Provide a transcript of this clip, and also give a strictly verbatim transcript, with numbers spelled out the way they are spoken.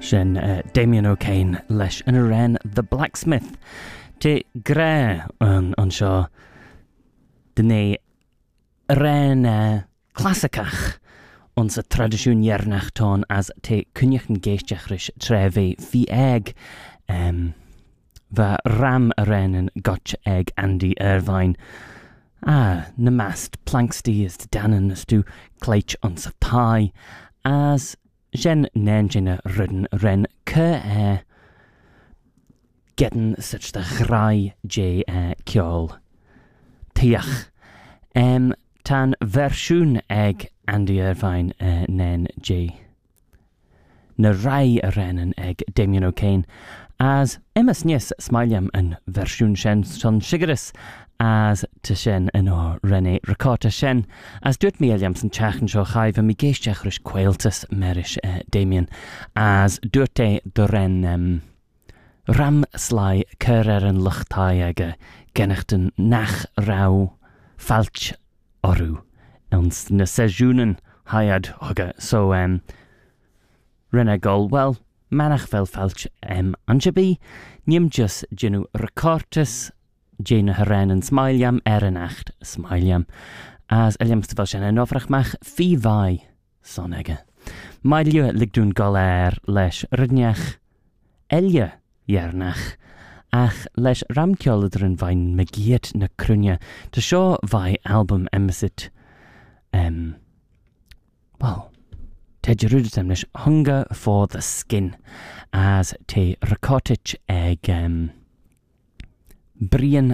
Sin uh, Damien O'Kane leis yn ren The Blacksmith. Te gre yn an seo dyna ren uh, clasicach ons y tradisiwn iernach ton as te cynnych yn geistach rys trefi fi eg um, va ram ren yn gotch eg Andy Irvine. Ah, na mast planksty is dannen as tu kleich ons a pie as Jen nenjina rudden ren ke e getting such the grai j e kjol tiach em tan versioen eg Andy Irvine uh, nen j na rai rennen eg Damien O'Kane as emas nies smiliam an versioen shen son shigeris as te shen en o René Ricotta shen as doet mi eliams en chachen scho chaive mi geistach rys quailtus merish uh, Damien as doet e de ren um, ram slai kerer en luchtai ege genechten nach rau falch oru ons na sejunen hayad hoge so um, René gol well manach fel falch um, anjabi nim just genu Ricortus Jane Heren en Smiliam Erenacht Smiliam as Eliam Stavelchen en Ofrachmach fi vai sonege. Mailio ligdun goler lesh rydniach Elia Yernach ach lesh ramkjolderen vain megiet na krunja to show vai album emesit um well te jerudem lesh Hunger for the Skin as te Ricotich eg um Brian